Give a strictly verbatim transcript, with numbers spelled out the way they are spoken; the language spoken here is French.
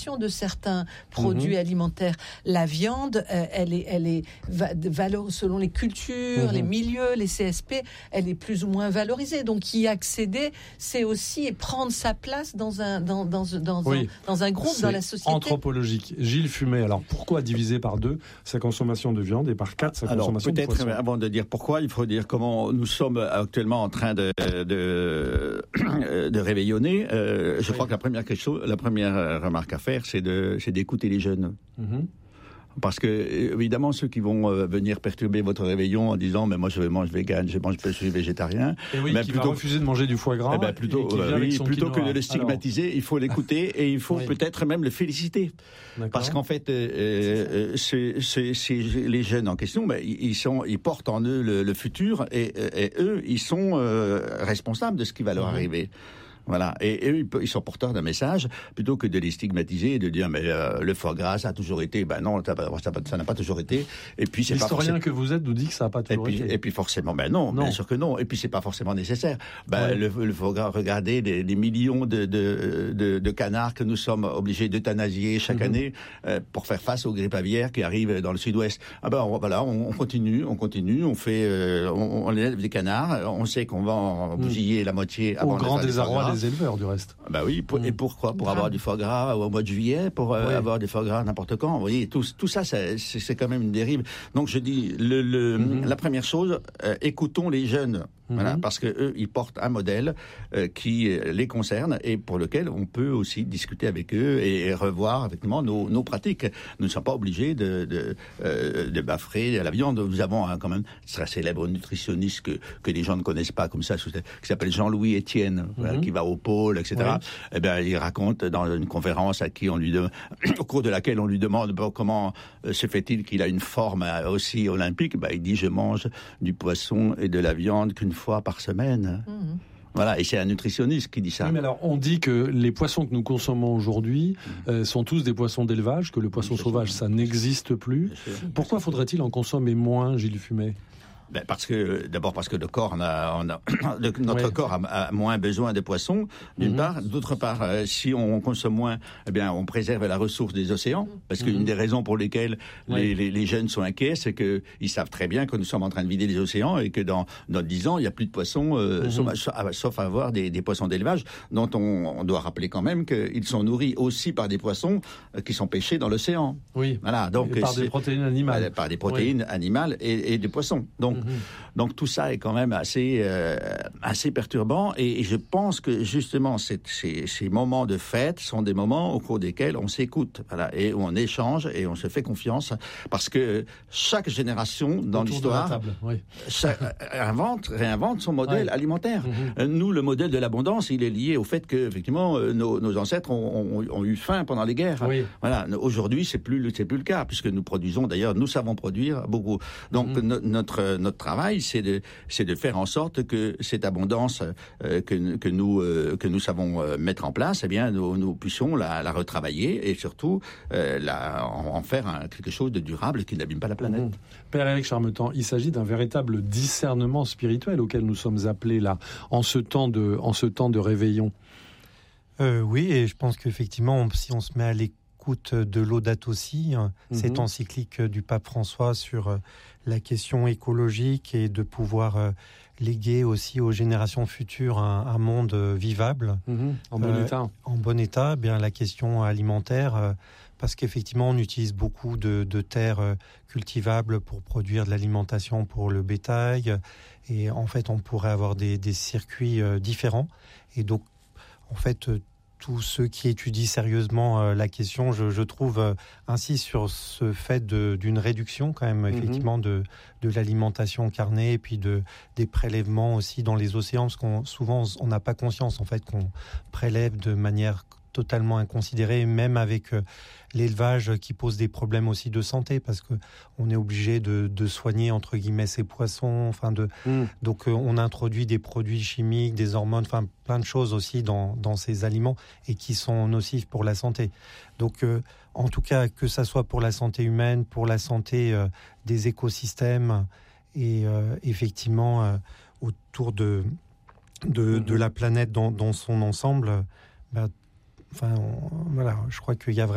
consommation de certains produits mmh. alimentaires. La viande, euh, elle est, elle est va- valeur selon les cultures, mmh. les milieux, les C S P, elle est plus ou moins valorisée. Donc y accéder, c'est aussi prendre sa place dans un dans dans dans, oui. un, dans un groupe, c'est dans la société. Anthropologique. Gilles Fumet. Alors pourquoi diviser par deux sa consommation de viande et par quatre sa Alors, consommation de poisson? Peut-être avant de dire pourquoi, il faut dire comment nous sommes actuellement en train de de, de réveillonner. Euh, je oui. crois que la première question, la première remarque à faire, c'est de c'est d'écouter les jeunes. Mm-hmm. Parce que, évidemment, ceux qui vont euh, venir perturber votre réveillon en disant, mais moi, je mange vegan, je mange, je suis végétarien. Et oui, ben, qui plutôt, va refuser de manger du foie gras. Eh ben, plutôt, euh, oui, plutôt que de le stigmatiser, Alors... il faut l'écouter et il faut oui. peut-être même le féliciter. D'accord. Parce qu'en fait, euh, euh, c'est, c'est, c'est les jeunes en question, ben, ils sont, ils portent en eux le, le futur et, et eux, ils sont euh, responsables de ce qui va leur mmh. arriver. Voilà. Et, et eux, ils sont porteurs d'un message, plutôt que de les stigmatiser et de dire, mais euh, le foie gras, ça a toujours été. Ben non, ça, ça, ça n'a pas toujours été. Et puis, c'est L'historien pas forcément... que vous êtes nous dit que ça n'a pas toujours et puis, été. Et puis, forcément, ben non, non, bien sûr que non. Et puis, c'est pas forcément nécessaire. Ben, ouais. le, le foie gras, regardez les, les millions de, de, de, de canards que nous sommes obligés d'euthanasier chaque mm-hmm. année euh, pour faire face aux grippes aviaires qui arrivent dans le sud-ouest. Ah ben, on, voilà, on, on continue, on continue, on fait, euh, on, on élève des canards, on sait qu'on va en bousiller mm. la moitié avant Au grand désarroi des éleveurs, du reste. Bah oui, pour, mmh. et pourquoi? Pour avoir du foie gras au mois de juillet, pour euh, oui. avoir du foie gras n'importe quand. Vous voyez, tout, tout ça, c'est, c'est quand même une dérive. Donc je dis, le, le, mmh. la première chose, euh, écoutons les jeunes. Mmh. Voilà, parce que eux, ils portent un modèle euh, qui les concerne et pour lequel on peut aussi discuter avec eux et, et revoir effectivement nos, nos pratiques. Nous ne sommes pas obligés de, de, euh, de bafrer la viande. Nous avons hein, quand même ce très célèbre nutritionniste que, que les gens ne connaissent pas comme ça, qui s'appelle Jean-Louis Etienne, mmh. voilà, qui va au pôle, et cetera. Oui. Eh bien, il raconte dans une conférence à qui on lui de... au cours de laquelle on lui demande bon, comment euh, se fait-il qu'il a une forme euh, aussi olympique. Ben, il dit je mange du poisson et de la viande qu'une fois par semaine. Mmh. Voilà, et c'est un nutritionniste qui dit ça. Oui, mais alors, on dit que les poissons que nous consommons aujourd'hui mmh. euh, sont tous des poissons d'élevage, que le poisson oui, sauvage, ça n'existe plus. Pourquoi faudrait-il en consommer moins, Gilles Fumet ? Ben parce que d'abord parce que le corps on a, on a le, notre ouais. corps a, a moins besoin de poissons d'une mm-hmm. part, d'autre part euh, si on consomme moins, eh bien on préserve la ressource des océans parce mm-hmm. qu'une des raisons pour lesquelles ouais. les, les, les jeunes sont inquiets, c'est que ils savent très bien que nous sommes en train de vider les océans et que dans dans dix ans il y a plus de poissons euh, mm-hmm. sauf, sauf à avoir des, des poissons d'élevage dont on, on doit rappeler quand même qu'ils sont nourris aussi par des poissons euh, qui sont pêchés dans l'océan. Oui. Voilà donc et par des protéines animales. Par des protéines oui. animales et, et des poissons. Donc Mmh. Donc tout ça est quand même assez euh, assez perturbant et, et je pense que justement ces, ces, ces moments de fête sont des moments au cours desquels on s'écoute, voilà, et où on échange et on se fait confiance parce que chaque génération dans Autour l'histoire table, oui. chaque, invente réinvente son modèle ouais. alimentaire. Mmh. Nous, le modèle de l'abondance, il est lié au fait que effectivement nos, nos ancêtres ont, ont, ont eu faim pendant les guerres. Oui. Voilà, aujourd'hui c'est plus c'est plus le cas puisque nous produisons d'ailleurs nous savons produire beaucoup. Donc mmh. no, notre notre travail c'est de c'est de faire en sorte que cette abondance euh, que que nous euh, que nous savons euh, mettre en place, eh bien nous, nous puissions la, la retravailler et surtout euh, la, en, en faire un, quelque chose de durable qui n'abîme pas la planète. Mmh. Père Éric Charmetan, il s'agit d'un véritable discernement spirituel auquel nous sommes appelés là en ce temps de en ce temps de réveillon. Euh, oui, et je pense qu'effectivement, si on se met à l'écoute de Laudato Si, mmh. cette encyclique du pape François sur la question écologique et de pouvoir euh, léguer aussi aux générations futures un, un monde vivable, mmh. en bon euh, état. En bon état, eh bien la question alimentaire, euh, parce qu'effectivement on utilise beaucoup de, de terres euh, cultivables pour produire de l'alimentation pour le bétail, et en fait on pourrait avoir des, des circuits euh, différents, et donc en fait euh, tous ceux qui étudient sérieusement euh, la question, je, je trouve, euh, insistent sur ce fait de, d'une réduction quand même, effectivement, mm-hmm. de, de l'alimentation carnée et puis de, des prélèvements aussi dans les océans, parce qu'on souvent on n'a pas conscience en fait qu'on prélève de manière totalement inconsidérée, même avec euh, l'élevage qui pose des problèmes aussi de santé, parce que on est obligé de, de soigner entre guillemets ces poissons, enfin de mm. donc euh, on introduit des produits chimiques, des hormones, enfin plein de choses aussi dans dans ces aliments et qui sont nocifs pour la santé. Donc euh, en tout cas que ça soit pour la santé humaine, pour la santé euh, des écosystèmes et euh, effectivement euh, autour de de, mm. de la planète dans, dans son ensemble, bah, enfin on, voilà, je crois qu'il y a vraiment